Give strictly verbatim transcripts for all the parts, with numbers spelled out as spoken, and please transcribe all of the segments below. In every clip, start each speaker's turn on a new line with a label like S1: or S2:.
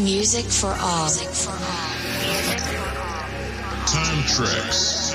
S1: Music for all.
S2: Time Tracks.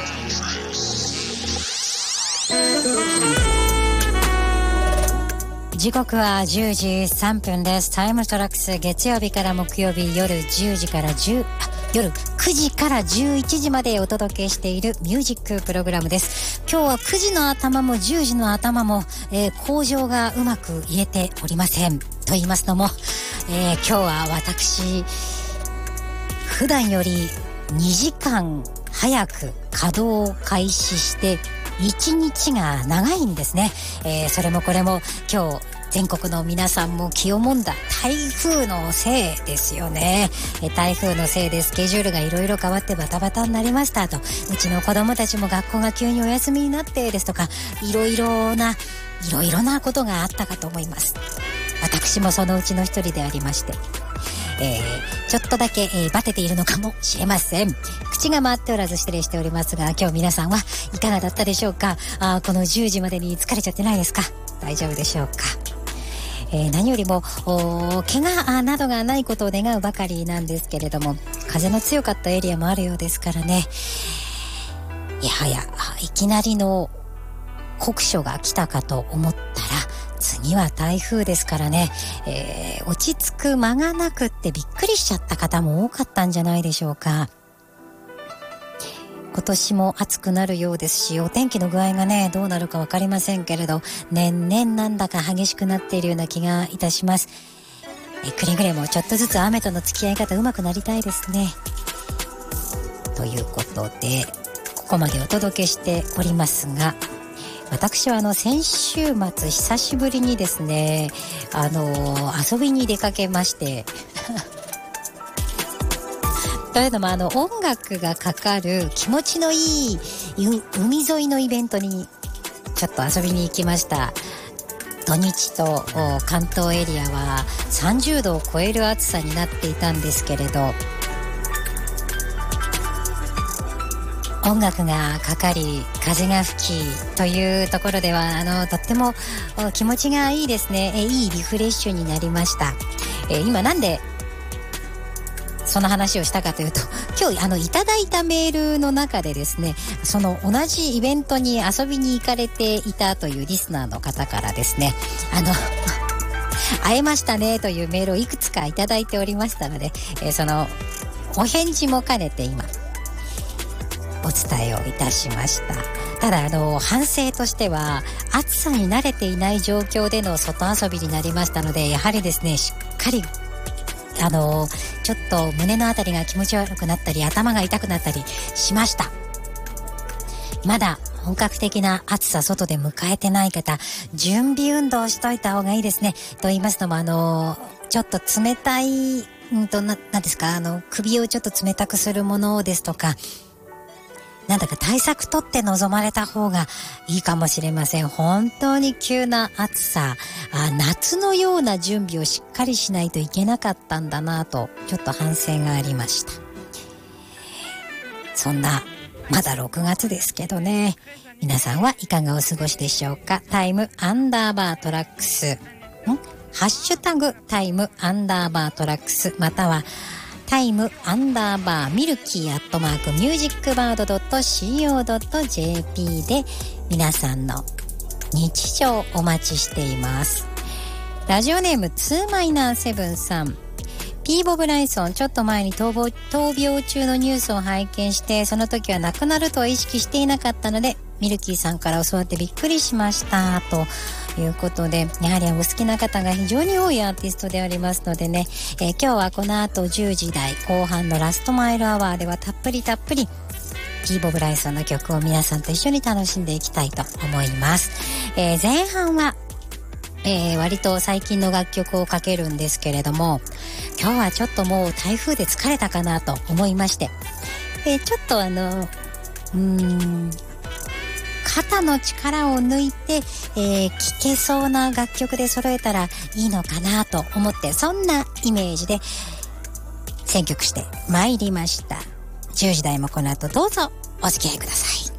S3: 時刻はじゅうじさんぷんです。タイムトラックス、月曜日から木曜日夜じゅうじから10夜くじからじゅういちじまでお届けしているミュージックプログラムです。今日はくじの頭もじゅうじの頭も、えー、口上がうまく言えておりません。と言いますのも、えー、今日は私普段よりにじかん早く稼働を開始していちにちが長いんですね。えー、それもこれも今日全国の皆さんも気をもんだ台風のせいですよね。え台風のせいでスケジュールがいろいろ変わってバタバタになりましたと、うちの子供たちも学校が急にお休みになってですとか、いろいろないろいろなことがあったかと思います。私もそのうちの一人でありまして、えー、ちょっとだけ、えー、バテているのかもしれません。口が回っておらず失礼しておりますが、今日皆さんはいかがだったでしょうか。あ、このじゅうじまでに疲れちゃってないですか。大丈夫でしょうか。えー、何よりも怪我などがないことを願うばかりなんですけれども、風の強かったエリアもあるようですからね。いややいきなりの酷暑が来たかと思ったら次は台風ですからね、えー、落ち着く間がなくってびっくりしちゃった方も多かったんじゃないでしょうか。今年も暑くなるようですし、お天気の具合がねどうなるか分かりませんけれど、年々なんだか激しくなっているような気がいたします。えくれぐれもちょっとずつ雨との付き合い方うまくなりたいですね。ということでここまでお届けしておりますが、私はあの先週末久しぶりにですね、あの遊びに出かけましてというのもあの音楽がかかる気持ちのいい海沿いのイベントにちょっと遊びに行きました。土日と関東エリアはさんじゅうどを超える暑さになっていたんですけれど、音楽がかかり風が吹きというところではあのとっても気持ちがいいですね。えいいリフレッシュになりました。え今なんでその話をしたかというと、今日あのいただいたメールの中でですね、その同じイベントに遊びに行かれていたというリスナーの方からですね、あの会えましたねというメールをいくつかいただいておりましたので、えー、そのお返事も兼ねて今お伝えをいたしました。ただあの反省としては暑さに慣れていない状況での外遊びになりましたので、やはりですねしっかりあのちょっと胸のあたりが気持ち悪くなったり頭が痛くなったりしました。まだ本格的な暑さ外で迎えてない方、準備運動しといた方がいいですね。と言いますのもあのちょっと冷たい、うんとな、なんですか、あの首をちょっと冷たくするものですとか、なんだか対策取って臨まれた方がいいかもしれません。本当に急な暑さ、あ夏のような準備をしっかりしないといけなかったんだなとちょっと反省がありました。そんなまだろくがつですけどね、皆さんはいかがお過ごしでしょうか。タイムアンダーバートラックスんハッシュタグタイムアンダーバートラックス、またはタイムアンダーバーミルキーアットマークミュージックバードドットシーオードットジェーピー で皆さんの日常お待ちしています。ラジオネームツーマイナーセブンさん、ピーボブライソン、ちょっと前に闘病、闘病中のニュースを拝見して、その時は亡くなるとは意識していなかったのでミルキーさんから教わってびっくりしましたということで、やはりお好きな方が非常に多いアーティストでありますのでね、えー、今日はこの後じゅうじ台後半のラストマイルアワーではたっぷりたっぷりピーボブライソンの曲を皆さんと一緒に楽しんでいきたいと思います。えー、前半は、えー、割と最近の楽曲をかけるんですけれども、今日はちょっともう台風で疲れたかなと思いまして、えー、ちょっとあのうーん肩の力を抜いて、えー、聴けそうな楽曲で揃えたらいいのかなと思って、そんなイメージで選曲してまいりました。じゅうじ台もこの後どうぞお付き合いください。